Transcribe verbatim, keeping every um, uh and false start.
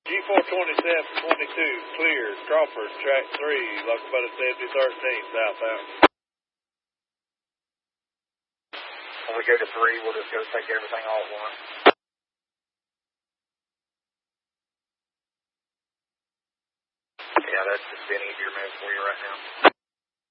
G four twenty-seven twenty-two, clear, Crawford, track three, locomotive seventy thirteen, southbound. When we go to three, we'll just go take everything all at once. Yeah, that's just been easier move for you right now.